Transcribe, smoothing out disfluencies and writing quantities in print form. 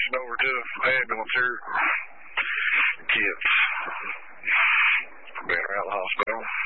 transition over to ambulance here. Kids from being around the hospital.